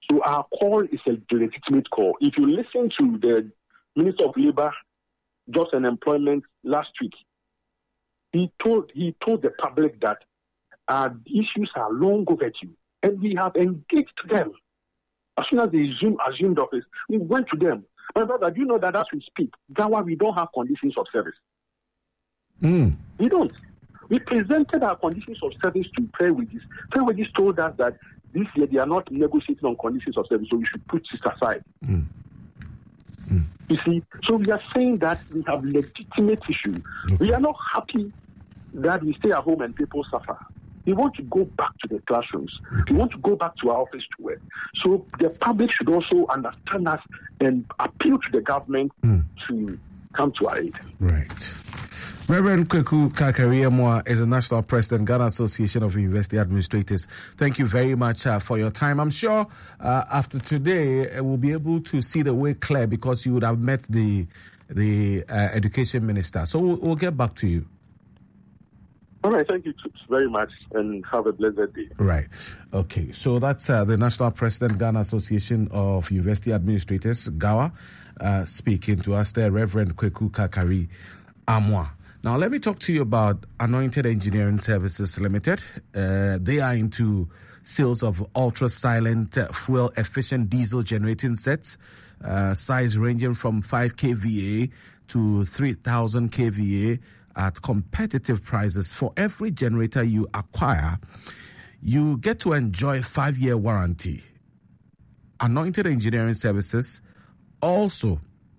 So our call is a legitimate call. If you listen to the Minister of Labour, Jobs and Employment last week, he told the public that the issues are long overdue, and we have engaged them. As soon as they assumed office, we went to them. My brother, do you know that as we speak, Gawa, we don't have conditions of service. We don't. We presented our conditions of service to Fairwages. Fairwages told us that this year they are not negotiating on conditions of service, so we should put this aside. You see, so we are saying that we have legitimate issues. We are not happy that we stay at home and people suffer. We want to go back to the classrooms. We want to go back to our office to work. So the public should also understand us and appeal to the government to come to our aid. Right. Reverend Kweku Kakari is the National President, Ghana Association of University Administrators. Thank you very much for your time. I'm sure after today we'll be able to see the way clear because you would have met the Education Minister. So we'll get back to you. All right, thank you very much and have a blessed day. Right. Okay, so that's the National President, Ghana Association of University Administrators, GAWA, speaking to us there, Reverend Kweku Kakari Amwa. Now, let me talk to you about Anointed Engineering Services Limited. They are into sales of ultra-silent, fuel-efficient diesel generating sets, size ranging from 5 kVA to 3,000 kVA, at competitive prices. For every generator you acquire, you get to enjoy 5-year warranty. Anointed Engineering Services also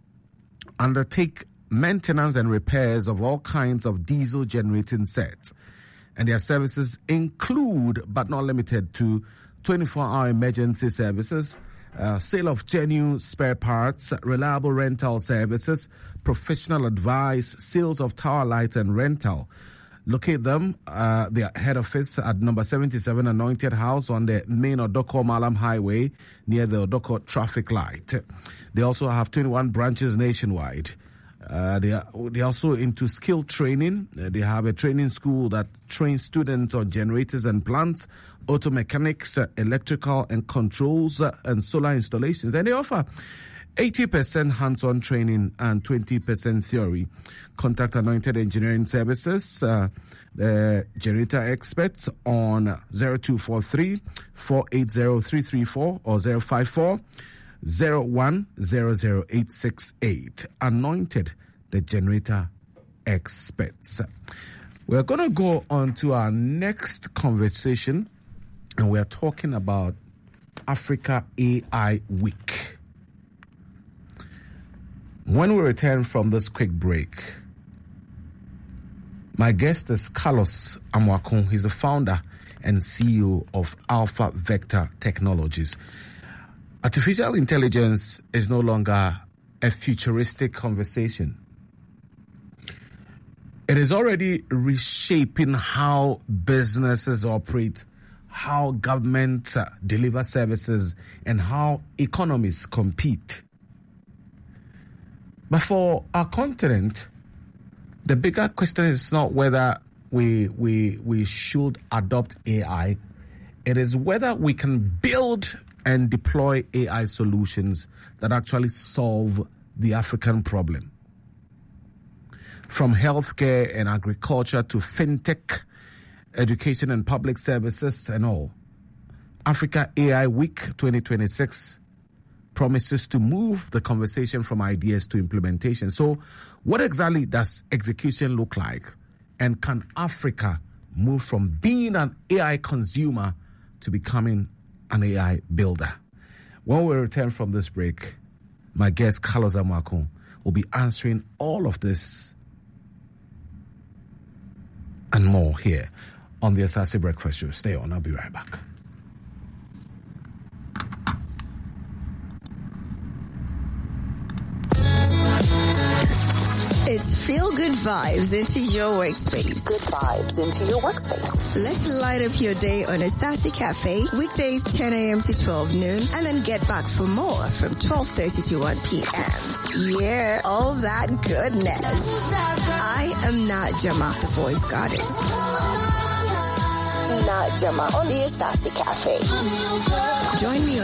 undertake maintenance and repairs of all kinds of diesel generating sets. And their services include, but not limited to, 24-hour emergency services, sale of genuine spare parts, reliable rental services, professional advice, sales of tower lights and rental. Locate them, their head office at number 77 Anointed House on the main Odoko Malam Highway near the Odoko traffic light. They also have 21 branches nationwide. They are also into skill training. They have a training school that trains students on generators and plants, auto mechanics, electrical and controls, and solar installations. And they offer 80% hands-on training and 20% theory. Contact Anointed Engineering Services, the generator experts on 0243 480 334 or 054 01000868. Anointed, the generator experts. We're going to go on to our next conversation, and we're talking about Africa AI Week. When we return from this quick break, my guest is Carlos Amwakun. He's the founder and CEO of Alpha Vector Technologies. Artificial intelligence is no longer a futuristic conversation. It is already reshaping how businesses operate, how governments deliver services, and how economies compete. But for our continent, the bigger question is not whether we should adopt AI. It is whether we can build and deploy AI solutions that actually solve the African problem. From healthcare and agriculture to fintech, education and public services and all. Africa AI Week 2026 promises to move the conversation from ideas to implementation. So what exactly does execution look like? And can Africa move from being an AI consumer to becoming an AI builder? When we return from this break, my guest Carlos Amwakun will be answering all of this and more here on the Asase Breakfast Show. Stay on, I'll be right back. It's feel-good vibes into your workspace. Good vibes into your workspace. Let's light up your day on Asase Cafe, weekdays 10 a.m. to 12 noon, and then get back for more from 12:30 to 1 p.m. Yeah, all that goodness. I am not Jama, the voice goddess. Not Jama on the Asase Cafe. Join me